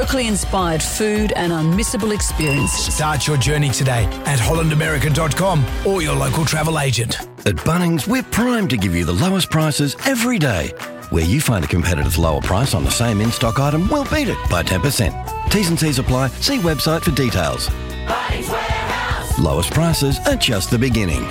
locally inspired food and unmissable experiences. Start your journey today at hollandamerica.com or your local travel agent. At Bunnings, we're primed to give you the lowest prices every day. Where you find a competitive lower price on the same in-stock item, we'll beat it by 10%. T's and C's apply. See website for details. Bunnings Warehouse. Lowest prices are just the beginning.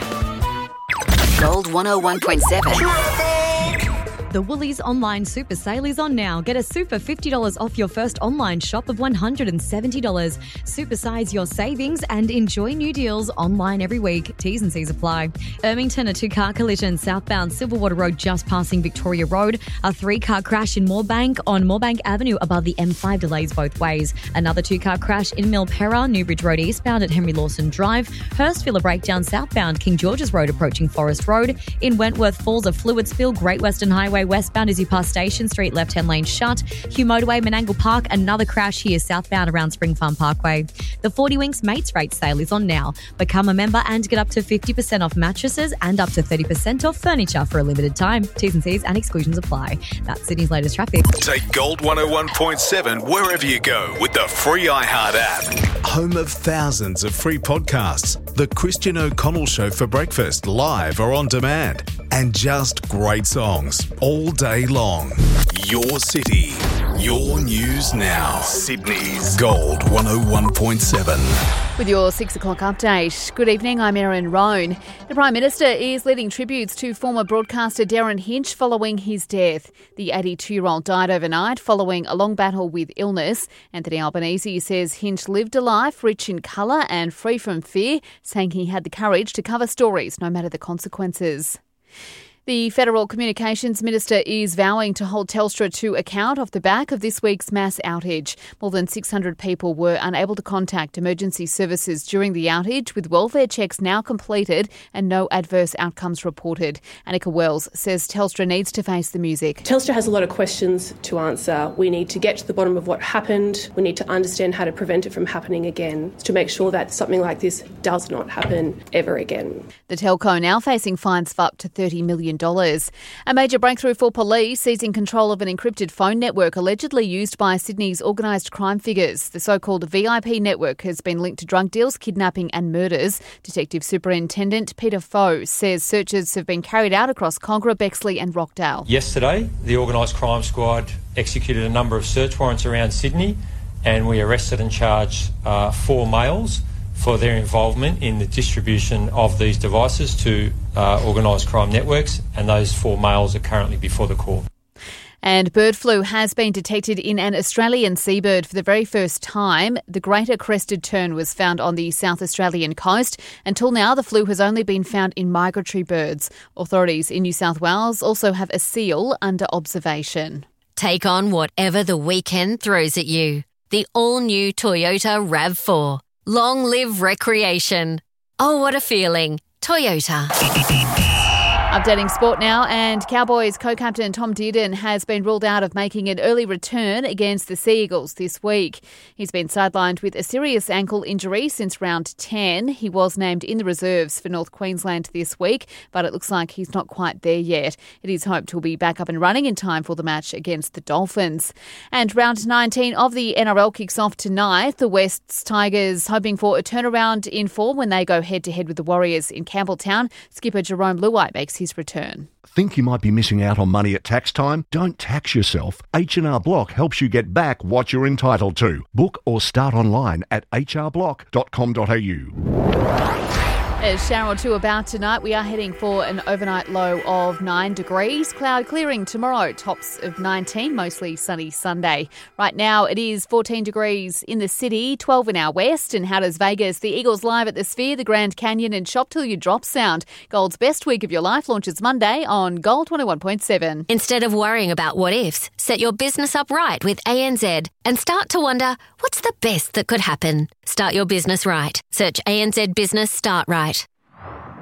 Gold 101.7. The Woolies online super sale is on now. Get a super $50 off your first online shop of $170. Supersize your savings and enjoy new deals online every week. T's and C's apply. Ermington, a two-car collision southbound Silverwater Road just passing Victoria Road. A 3-car crash in Moorebank on Moorebank Avenue above the M5 delays both ways. Another 2-car crash in Milperra, Newbridge Road eastbound at Henry Lawson Drive. Hurstville, a breakdown southbound King George's Road approaching Forest Road. In Wentworth Falls, a fluid spill, Great Western Highway westbound as you pass Station Street, left-hand lane shut. Hugh Motorway, Menangle Park, another crash here southbound around Spring Farm Parkway. The 40 Winks Mates Rate sale is on now. Become a member and get up to 50% off mattresses and up to 30% off furniture for a limited time. T's and C's and exclusions apply. That's Sydney's latest traffic. Take Gold 101.7 wherever you go with the free iHeart app. Home of thousands of free podcasts. The Christian O'Connell Show for breakfast, live or on demand. And just great songs all day long. Your city, your news now. Sydney's Gold 101.7. With your 6 o'clock update. Good evening, I'm Erin Roan. The Prime Minister is leading tributes to former broadcaster Darren Hinch following his death. The 82-year-old died overnight following a long battle with illness. Anthony Albanese says Hinch lived a life rich in colour and free from fear, saying he had the courage to cover stories no matter the consequences. The Federal Communications Minister is vowing to hold Telstra to account off the back of this week's mass outage. More than 600 people were unable to contact emergency services during the outage, with welfare checks now completed and no adverse outcomes reported. Annika Wells says Telstra needs to face the music. Telstra has a lot of questions to answer. We need to get to the bottom of what happened. We need to understand how to prevent it from happening again, to make sure that something like this does not happen ever again. The telco now facing fines of up to $30 million. A major breakthrough for police, seizing control of an encrypted phone network allegedly used by Sydney's organised crime figures. The so-called VIP network has been linked to drug deals, kidnapping and murders. Detective Superintendent Peter Foe says searches have been carried out across Cogra, Bexley and Rockdale. Yesterday, the organised crime squad executed a number of search warrants around Sydney, and we arrested and charged 4 males for their involvement in the distribution of these devices to organised crime networks, and those 4 males are currently before the court. And bird flu has been detected in an Australian seabird for the very first time. The greater crested tern was found on the South Australian coast. Until now, the flu has only been found in migratory birds. Authorities in New South Wales also have a seal under observation. Take on whatever the weekend throws at you. The all-new Toyota RAV4. Long live recreation. Oh, what a feeling. Toyota. Updating sport now, and Cowboys co-captain Tom Dearden has been ruled out of making an early return against the Sea Eagles this week. He's been sidelined with a serious ankle injury since round 10. He was named in the reserves for North Queensland this week, but it looks like he's not quite there yet. It is hoped he'll be back up and running in time for the match against the Dolphins. And round 19 of the NRL kicks off tonight. The Wests Tigers hoping for a turnaround in form when they go head-to-head with the Warriors in Campbelltown. Skipper Jerome Luai makes his return. Think you might be missing out on money at tax time? Don't tax yourself. H&R Block helps you get back what you're entitled to. Book or start online at hrblock.com.au. A shower or two about tonight. We are heading for an overnight low of 9 degrees. Cloud clearing tomorrow, tops of 19, mostly sunny Sunday. Right now it is 14 degrees in the city, 12 in our west. And how does Vegas, the Eagles live at the Sphere, the Grand Canyon and Shop Till You Drop sound? Gold's best week of your life launches Monday on Gold 101.7. Instead of worrying about what ifs, set your business up right with ANZ and start to wonder, what's the best that could happen? Start your business right. Search ANZ Business Start Right.